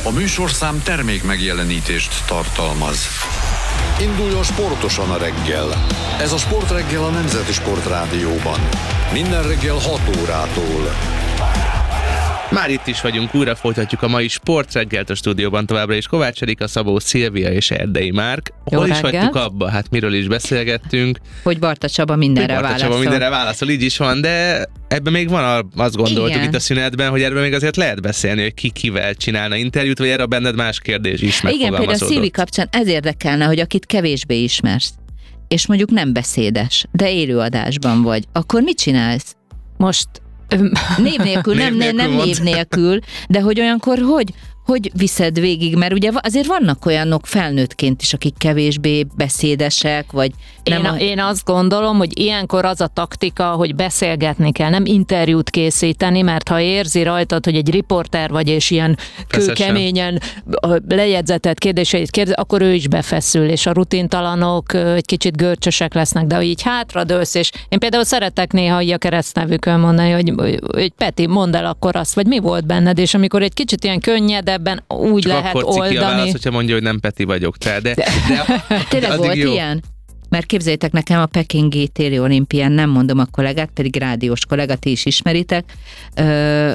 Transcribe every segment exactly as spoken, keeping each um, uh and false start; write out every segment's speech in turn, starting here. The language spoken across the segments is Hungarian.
A műsorszám termék megjelenítést tartalmaz. Induljon sportosan a reggel. Ez a Sportreggel a Nemzeti Sportrádióban. Minden reggel hat órától. Már itt is vagyunk, újra folytatjuk a mai Sportreggelt a stúdióban továbbra is. Kovács Erika, Szabó Szilvia és Erdei Márk. Jó Hol is reggelt. hagytuk abba? Hát miről is beszélgettünk. Hogy Barta Csaba mindenre Barta válaszol. Csaba mindenre válaszol, így is van, de ebben még van, azt gondoltuk Igen. itt a szünetben, hogy erről még azért lehet beszélni, hogy ki kivel csinálna interjút, vagy erre benned más kérdés is Igen, például a megfogalmazódott. Szilvi kapcsán ez érdekelne, hogy akit kevésbé ismersz, és mondjuk nem beszédes, de élőadásban vagy, akkor mit csinálsz? Most Név nélkül, nem, Név nem, nem nélkül név mondd. nélkül, de hogy olyankor hogy, hogy viszed végig, mert ugye azért vannak olyanok felnőttként is, akik kevésbé beszédesek, vagy nem én, a... én azt gondolom, hogy ilyenkor az a taktika, hogy beszélgetni kell, nem interjút készíteni, mert ha érzi rajtad, hogy egy riporter vagy, és ilyen Feszesen. kőkeményen a lejegyzetett kérdéseit kérdez, akkor ő is befeszül, és a rutintalanok ö, egy kicsit görcsösek lesznek, de ha így hátradőlsz, és én például szeretek néha így a keresztnevükön mondani, hogy, hogy Peti, mondd el akkor azt, vagy mi volt benned, és amikor egy kicsit ilyen könnyedebben úgy Csak lehet akkor ciki a válasz, oldani. hogyha mondja, hogy nem Peti vagyok, te, de, de, de Tényleg addig volt jó. ilyen? Mert képzeljétek, nekem a pekingi téli olimpián, nem mondom a kollégát, pedig rádiós kollégát, ti is ismeritek, ö,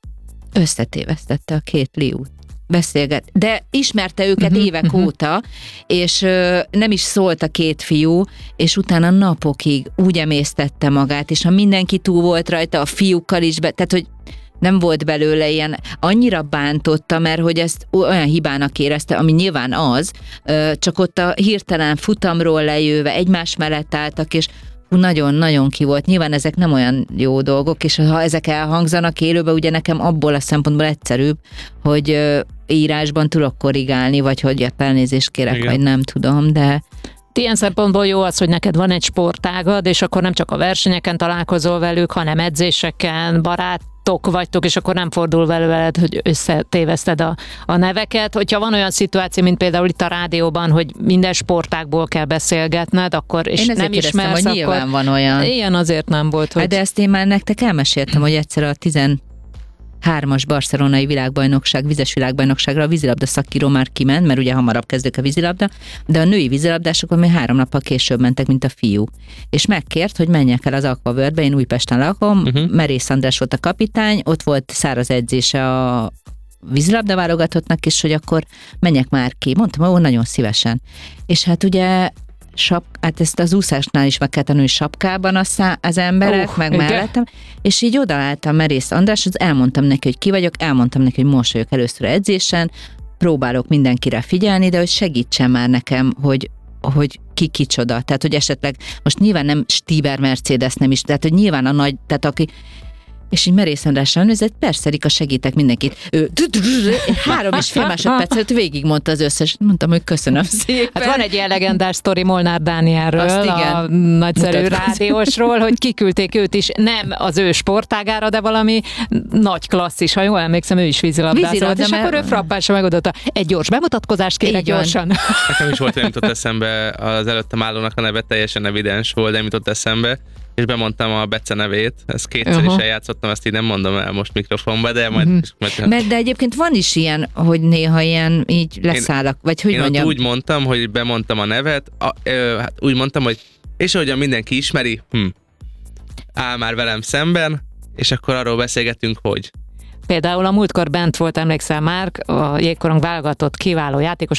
összetévesztette a két liút. Beszélget. De ismerte őket Mhm, évek mhm. óta, és ö, nem is szólt a két fiú, és utána napokig úgy emésztette magát, és ha mindenki túl volt rajta, a fiúkkal is, be, tehát hogy nem volt belőle ilyen, annyira bántotta, mert hogy ezt olyan hibának érezte, ami nyilván az, ö, csak ott a hirtelen futamról lejöve egymás mellett álltak, és nagyon-nagyon ki volt. Nyilván ezek nem olyan jó dolgok, és ha ezek elhangzanak élőben, ugye nekem abból a szempontból egyszerűbb, hogy ö, írásban tudok korrigálni, vagy hogy elnézést kérek, Igen. vagy nem tudom, de Ilyen szempontból jó az, hogy neked van egy sportágad, és akkor nem csak a versenyeken találkozol velük, hanem edzéseken, barátok vagytok, és akkor nem fordul veled, hogy összetéveszted a, a neveket. Hogyha van olyan szituáció, mint például itt a rádióban, hogy minden sportágból kell beszélgetned, akkor és én ezért nem kérdeztem, ismersz, hogy nyilván akkor van olyan. ilyen azért nem volt, hogy... Hát de ezt én már nektek elmeséltem, hogy egyszer a tizenhármas barcelonai világbajnokság, vizes világbajnokságra a vízilabda szakíró már kiment, mert ugye hamarabb kezdők a vízilabda, de a női vízilabdások még három nappal később mentek, mint a fiú. És megkért, hogy menjek el az Aquavörbe, én Újpesten lakom, Uh-huh. Merész András volt a kapitány, ott volt száraz edzése a vízilabda válogatottnak, és hogy akkor menjek már ki. Mondtam, ó, nagyon szívesen. És hát ugye sap, hát ezt az úszásnál is meg kell tanulni, sapkában a szá, az emberek, Uh, meg igen. mellettem, és így odaálltam Merész Andráshoz, elmondtam neki, hogy ki vagyok, elmondtam neki, hogy most vagyok először edzésen, próbálok mindenkire figyelni, de hogy segítsen már nekem, hogy hogy ki kicsoda, tehát hogy esetleg most nyilván nem Stieber Mercedes nem is, tehát hogy nyilván a nagy, tehát aki és így Merész Andrásra nézett, persze, Rika, segítek mindenkit. Ő három és fél másodpercet végigmondta az összes. Mondtam, hogy köszönöm szépen. Hát van egy ilyen legendás sztori Molnár Dánielről, Azt igen. a nagyszerű Mutatkozz. rádiósról, hogy kiküldték őt is, nem az ő sportágára, de valami nagy klasszis, ha jól emlékszem, ő is vízilabdázott, Vízilabda, és mert- akkor ő frappással megadotta. Egy gyors bemutatkozást kérek Így van. gyorsan. Nekem is volt, hogy nem jutott eszembe, az előttem állónak a neve teljesen evidens volt, de nem jutott eszembe, és bemondtam a Bece nevét, ezt kétszer Aha. is eljátszottam, ezt így nem mondom el most mikrofonba, de majd... Mhm. majd Mert de egyébként van is ilyen, hogy néha ilyen így leszállak, vagy hogy én ott mondjam. úgy mondtam, hogy bemondtam a nevet, a, ö, hát úgy mondtam, hogy és ahogyan mindenki ismeri, hm, áll már velem szemben, és akkor arról beszélgetünk, hogy... Például a múltkor bent volt, emlékszel már, a jégkorong válogatott kiváló játékos,